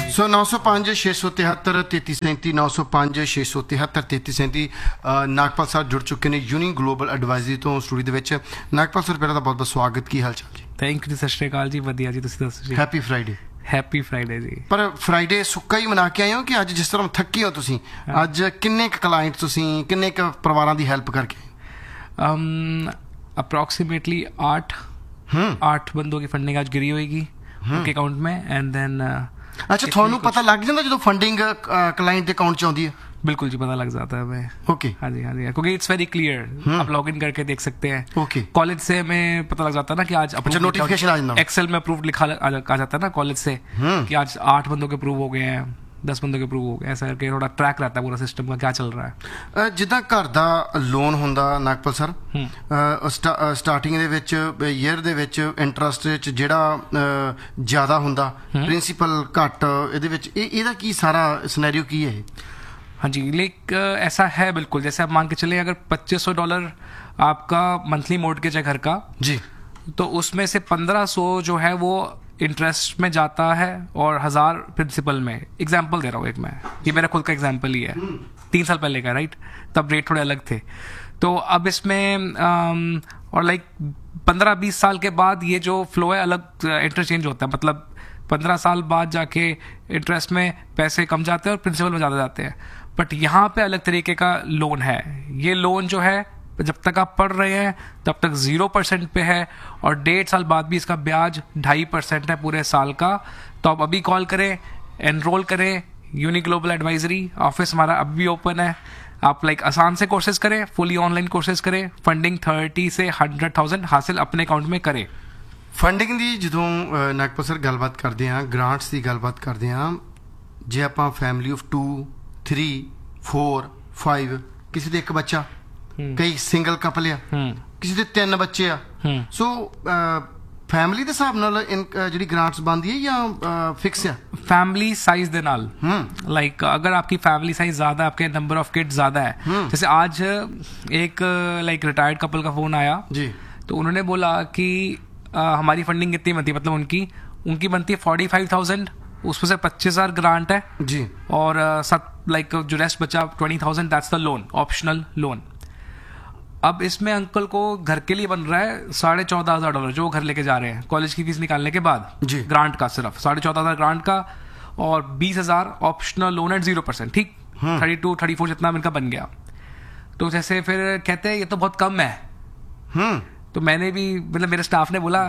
सो 905 673 3337 905 673 3337 नागपाल साहब जुड़ चुके हैं यूनी ग्लोबल एडवाइजरी तो स्टूडियो ਦੇ ਵਿੱਚ नागपाल सर ਪਹਿਲਾਂ ਤਾਂ ਬਹੁਤ ਬਹੁਤ ਸਵਾਗਤ ਕੀ ਹਾਲ ਚਾਲ ਜੀ ਥੈਂਕ ਯੂ ਸਤਿ ਸ਼੍ਰੀ ਅਕਾਲ ਜੀ ਵਧੀਆ ਜੀ ਤੁਸੀਂ ਦੱਸੋ ਜੀ ਹੈਪੀ ਫਰਾਈਡੇ ਹੈਪੀ ਫਰਾਈਡੇ ਜੀ ਪਰ ਫਰਾਈਡੇ ਸੁੱਕਾ ਹੀ ਮਨਾ ਕੇ ਆਏ ਹੋ ਕਿ ਅੱਜ ਜਿਸ ਤਰ੍ਹਾਂ ਥੱਕੇ ਹੋ ਤੁਸੀਂ ਅੱਜ ਕਿੰਨੇ ਕੁ ਕਲਾਇੰਟ ਤੁਸੀਂ ਕਿੰਨੇ ਕੁ ਪਰਿਵਾਰਾਂ ਦੀ ਹੈਲਪ ਕਰਕੇ अप्रॉक्सीमेटली आठ बंदों की फंडिंग आज गिरी होगी उनके अकाउंट में एंड देन अच्छा ਤੁਹਾਨੂੰ ਪਤਾ ਲੱਗ ਜਾਂਦਾ ਜਦੋਂ ਫੰਡਿੰਗ ਕਲਾਇੰਟ ਦੇ ਅਕਾउंट 'ਚ ਆਉਂਦੀ ਹੈ बिल्कुल जी पता लग जाता है हमें ओके हाँ जी क्योंकि इट्स वेरी क्लियर आप लॉग इन करके देख सकते हैं ओके कॉलेज से हमें पता लग जाता है ना कि आज नोटिफिकेशन आ जाता है एक्सेल में अप्रूव लिखा आ जाता है ना कॉलेज से कि आज 8 बंदों के अप्रूव हो गए हैं 10 बंदों के अप्रूव हो गए ऐसा करके थोड़ा ट्रैक रहता है पूरा सिस्टम का क्या चल रहा है ਜਿੱਦਾਂ ਘਰ ਦਾ ਲੋਨ ਹੁੰਦਾ ਨਾਗਪਾਲ ਸਰ ਸਟਾਰਟਿੰਗ ਦੇ ਵਿੱਚ ਈਅਰ ਦੇ ਵਿੱਚ ਇੰਟਰਸਟ ਵਿੱਚ ਜਿਹੜਾ ਜ਼ਿਆਦਾ ਹੁੰਦਾ ਪ੍ਰਿੰਸੀਪਲ ਘੱਟ ਇਹਦੇ ਵਿੱਚ ਇਹਦਾ ਕੀ ਸਾਰਾ ਸਿਨੈਰੀਓ ਕੀ ਹੈ हाँ जी लेकिन ऐसा है बिल्कुल जैसे आप मान के चले अगर $2500 आपका मंथली मोर्टगेज है घर का जी तो उसमें से 1500 जो है वो इंटरेस्ट में जाता है और 1000 प्रिंसिपल में एग्जाम्पल दे रहा हूँ एक मैं ये मेरा खुद का एग्जाम्पल ही है 3 साल पहले का राइट तब रेट थोड़े अलग थे तो अब इसमें और लाइक 15-20 साल के बाद ये जो फ्लो है अलग इंटरचेंज होता है मतलब 15 साल बाद जाके इंटरेस्ट में पैसे कम जाते हैं और प्रिंसिपल में ज़्यादा जाते हैं बट यहाँ पे अलग तरीके का लोन है ये लोन जो है जब तक आप पढ़ रहे हैं तब तक 0% पे है और 1.5 साल बाद भी इसका ब्याज 2.5% है पूरे साल का तो आप अभी कॉल करें एनरोल करें यूनी ग्लोबल एडवाइजरी ऑफिस हमारा अब भी ओपन है आप लाइक आसान से कोर्सेज करें फुली ऑनलाइन कोर्सेज करें फंडिंग 30 से 100,000 हासिल अपने अकाउंट में करें फंडिंग ਦੀ ਜਦੋਂ ਨਾਗਪਾਲ ਸਰ ਗੱਲਬਾਤ ਕਰਦੇ ਹਾਂ ਗ੍ਰਾਂਟਸ ਦੀ ਗੱਲਬਾਤ ਕਰਦੇ ਹਾਂ ਜੇ ਆਪਾਂ ਫੈਮਿਲੀ ਆਫ 2 3 4 5 ਕਿਸੇ ਦੇ ਇੱਕ ਬੱਚਾ ਕਈ ਸਿੰਗਲ ਕਪਲ ਆ ਕਿਸੇ ਦੇ 3 ਬੱਚੇ ਆ ਸੋ ਫੈਮਿਲੀ ਦੇ ਹਿਸਾਬ ਨਾਲ ਜਿਹੜੀ ਗ੍ਰਾਂਟਸ ਬਣਦੀ ਹੈ ਜਾਂ ਫਿਕਸ ਆ फैमिली साइज दे नाल लाइक अगर आपकी फैमिली साइज ज्यादा है आपके नंबर ऑफ किड्स ज्यादा है जैसे आज एक लाइक रिटायर्ड कपल का फोन आया जी तो उन्होंने बोला कि हमारी फंडिंग कितनी बनती है मतलब उनकी बनती है 45,000 उसमें से 25,000 ग्रांट है जी और लाइक जो रेस्ट बचा 20,000 that's the loan optional loan अब इसमें अंकल को घर के लिए बन रहा है $14,500 जो वो घर लेके जा रहे हैं कॉलेज की फीस निकालने के बाद जी ग्रांट का सिर्फ 14,500 ग्रांट का और 20,000 ऑप्शनल लोन एट 0% ठीक 32-34 जितना इनका बन गया तो जैसे फिर कहते हैं ये तो बहुत कम है तो मैंने भी मतलब मेरे स्टाफ ने बोला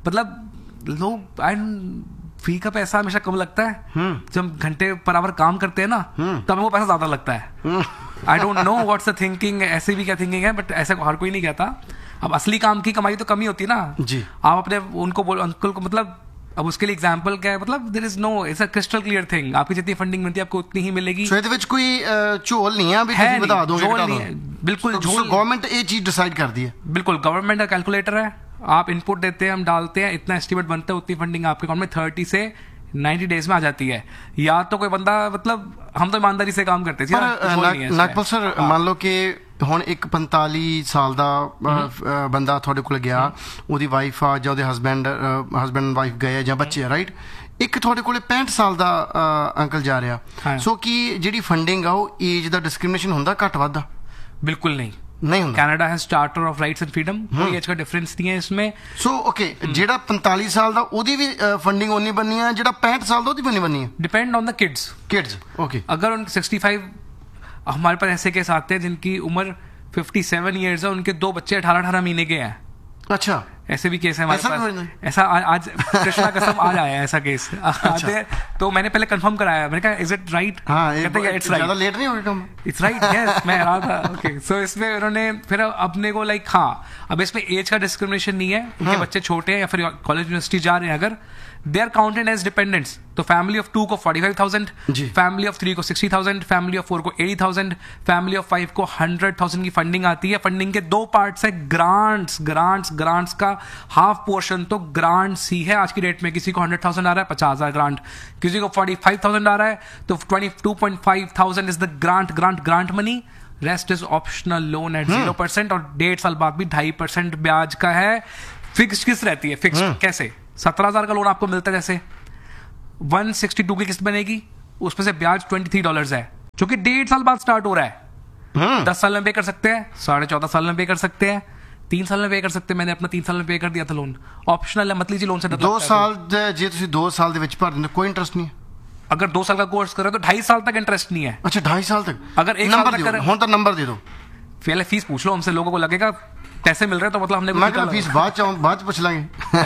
मतलब लोग फी का पैसा हमेशा कम लगता है जब घंटे पर आवर काम करते हैं ना तब हमें वो पैसा ज्यादा लगता है I don't know what's the thinking ऐसे भी क्या थिंकिंग है बट ऐसा हर कोई नहीं कहता अब असली काम की कमाई तो कमी होती है ना जी आप अपने उनको बोलो अंकल को मतलब अब उसके लिए एग्जाम्पल क्या है मतलब there is no it's a crystal clear thing आपकी जितनी फंडिंग मिलती है आपको उतनी ही मिलेगी ਸੋ ਇਹਦੇ ਵਿੱਚ ਕੋਈ ਝੋਲ ਨਹੀਂ ਆ ਵੀ ਤੁਸੀਂ ਵਧਾ ਦੋਗੇ बिल्कुल झोल गवर्नमेंट ये चीज डिसाइड करती है बिल्कुल गवर्नमेंट का कैलकुलेटर है आप इनपुट देते हैं हम डालते हैं इतना एस्टिमेट बनता है उतनी फंडिंग आपके अकाउंट में 30 से 90 डेज में आ जाती है या तो कोई बंदा मतलब हम तो ईमानदारी से काम करते हैं नागपाल सर मान लो कि ਹੁਣ ਇੱਕ 45 ਸਾਲ ਦਾ ਬੰਦਾ ਤੁਹਾਡੇ ਕੋਲ ਗਿਆ ਉਹਦੀ ਵਾਈਫ ਆ ਜਾਂ ਉਹਦੇ ਹਸਬੈਂਡ ਵਾਈਫ ਗਏ ਜਾਂ ਬੱਚੇ ਆ ਰਾਈਟ ਇੱਕ ਤੁਹਾਡੇ ਕੋਲੇ 65 ਸਾਲ ਦਾ ਅੰਕਲ ਜਾ ਰਿਹਾ ਸੋ ਕੀ ਜਿਹੜੀ ਫੰਡਿੰਗ ਆ ਉਹ ਏਜ ਦਾ ਡਿਸਕ੍ਰਿਮੀਨੇਸ਼ਨ ਹੁੰਦਾ ਘੱਟ ਵੱਧ बिल्कुल नहीं ਹੁੰਦਾ कनाडा है charter of rights and freedom कोई एज का डिफरेंस नहीं है इसमें सो ओके ਜਿਹੜਾ 45 ਸਾਲ ਦਾ ਉਹਦੀ ਵੀ ਫੰਡਿੰਗ ਉਨੀ ਬਣਨੀ ਹੈ ਜਿਹੜਾ 65 ਸਾਲ ਦਾ ਉਹਦੀ ਵੀ ਬਣਨੀ ਹੈ depend on the kids okay अगर उन 65 हमारे पास ऐसे केस आते हैं जिनकी उम्र 57 ईयर्स है उनके 2 बच्चे 18 महीने के हैं अच्छा ऐसे भी केस है हमारे पास ऐसा आज कृष्णा कसम आज आया है ऐसा केस आते तो मैंने पहले कंफर्म कराया मैंने कहा इज इट राइट कहते हैं इट्स राइट ज्यादा लेट नहीं होगा कम इट्स राइट यस मैं रहा था ओके सो इसमें उन्होंने फिर अपने को लाइक हाँ अब इसमें एज का डिस्क्रिमिनेशन नहीं है उनके बच्चे छोटे हैं या फिर कॉलेज यूनिवर्सिटी जा रहे हैं अगर they are counted as dependents तो फैमिली ऑफ 2 को 45,000 फैमिली ऑफ 3 को 60,000 फैमिली ऑफ 4 को 80,000 फैमिली ऑफ 5 को 100,000 की फंडिंग आती है फंडिंग के 2 पार्ट्स है ग्रांट्स का हाफ पोर्शन तो ग्रांट्स ही है आज की डेट में किसी को 100,000 आ रहा है 50,000 ग्रांट किसी को 45,000 आ रहा है तो 22,500 is the grant money rest is optional loan eight 0% और 1.5 साल बाद भी 2.5% ब्याज का है फिक्स किस रहती है फिक्स कैसे 17,000 का लोन आपको मिलता है जैसे 162 की किस्त बनेगी, उसमें से ब्याज $23 है, जो कि 1.5 साल बाद स्टार्ट हो रहा है। 10 साल में पे कर सकते हैं, 14.5 साल में पे कर सकते हैं, 3 साल में पे कर सकते हैं। मैंने अपना 3 साल में पे कर दिया था लोन, ऑप्शनल है, मत लीजिए लोन से। 2 साल जे तुसी 2 साल ਦੇ ਵਿੱਚ ਭਰ ਦਿੰਦੇ कोई इंटरेस्ट नहीं है। अगर 2 साल का कोर्स करो तो 2.5 साल तक इंटरेस्ट नहीं है। अच्छा 2.5 साल तक। अगर 1 साल तक करें, तो नंबर दे दो, पहले फीस पूछ लो हमसे। लोगों को लगेगा पैसे मिल रहे हैं तो मतलब हमने मैं फीस बाद पूछ ਲਾਂਗੇ।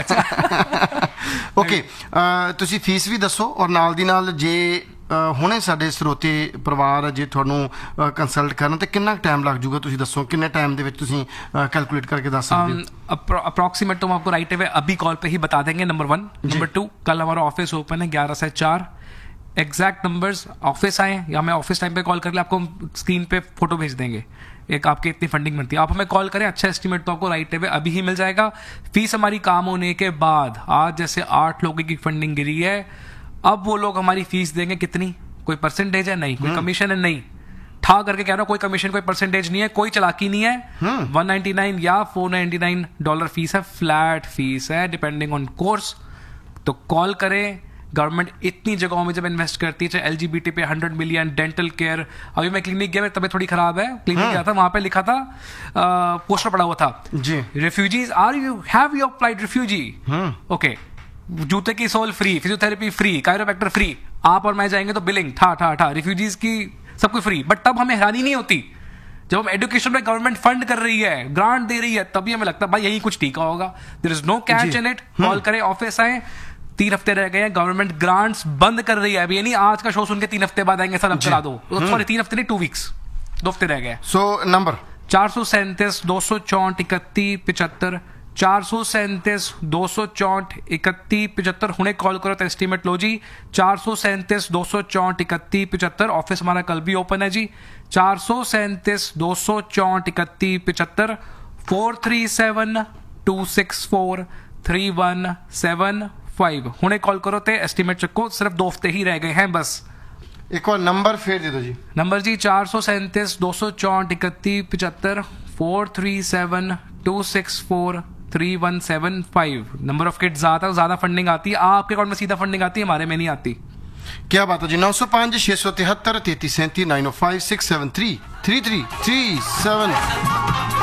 ਓਕੇ ਤੁਸੀਂ ਫੀਸ ਵੀ ਦੱਸੋ, ਔਰ ਨਾਲ ਦੀ ਨਾਲ ਜੇ ਹੁਣੇ ਸਾਡੇ ਸਰੋਤੇ ਪਰਿਵਾਰ ਜੇ ਤੁਹਾਨੂੰ ਕੰਸਲਟ ਕਰਨ ਤੇ ਕਿੰਨਾ ਟਾਈਮ ਲੱਗ ਜਾਊਗਾ, ਤੁਸੀਂ ਦੱਸੋ ਕਿੰਨੇ ਟਾइम ਦੇ ਵਿੱਚ ਤੁਸੀਂ कैलकुलेट करके ਦੱਸ ਸਕਦੇ हो? अप्रॉक्सीमेट तो हम आपको राइट अवे अभी कॉल पे ही बता देंगे, नंबर 1। नंबर 2, कल हमारा ऑफिस ओपन है 11 से 4। एग्जैक्ट नंबर्स ऑफिस आए या मैं ऑफिस टाइम पे कॉल कर ले, आपको हम स्क्रीन पे फोटो भेज देंगे एक आपकी इतनी फंडिंग बनती है। आप हमें कॉल करें, अच्छा एस्टिमेट तो आपको राइट अवे अभी ही मिल जाएगा। फीस हमारी काम होने के बाद, आज जैसे 8 लोगों की फंडिंग गिरी है, अब वो लोग हमारी फीस देंगे कितनी, कोई परसेंटेज है नहीं, कोई कमीशन है नहीं, ठा करके कह रहा हूं, कोई कमीशन कोई परसेंटेज नहीं है, कोई चलाकी नहीं है। 199 या $499 फीस है, फ्लैट फीस है डिपेंडिंग ऑन कोर्स। तो कॉल करें। गवर्नमेंट इतनी जगहों में जब इन्वेस्ट करती है, चाहे LGBT पे 100 मिलियन, डेंटल केयर। अभी मैं क्लिनिक गया, मेरी तबीयत थोड़ी खराब है, क्लिनिक गया था, वहां पे लिखा था, पोस्टर पड़ा हुआ था जी, refugees are you have you applied refugee, okay, जूते की soul free, physiotherapy free, chiropractor free. आप और मैं जाएंगे तो बिलिंग ठा रिफ्यूजीज की सब कुछ फ्री। बट तब हमें हैरानी नहीं होती जब हम एजुकेशन में गवर्नमेंट फंड कर रही है, ग्रांट दे रही है, तभी हमें लगता है भाई यही कुछ टीका होगा। There is no catch in it. Call करें, ऑफिस आए। 3 हफ्ते रह गए हैं, गवर्नमेंट ग्रांट्स बंद कर रही है। अभी नहीं आज का शो सुन के 3 हफ्ते बाद आएंगे सर अब चला दो, सॉरी 3 हफ्ते नहीं, 2 वीक्स, 2 हफ्ते रह गए। So number 437 264 31 75, 437 264 31 75। हुणे कॉल करो तो एस्टीमेट लो जी। 437 264 31 75। ऑफिस हमारा कल भी ओपन है जी। 437 264 31 75, 437 264 3175। हुणे कॉल करो तो एस्टीमेट चक्को। सिर्फ 2 हफ्ते ही रह गए हैं बस। एक और नंबर फिर दे दो जी। Number ji 437 264 31 75, 437 264 3175। Number of kids ज्यादा फंडिंग आती है, आपके अकाउंट में सीधा फंडिंग आती है, हमारे में नहीं आती। क्या बात है जी। 905 673 33 37 905 673 3337।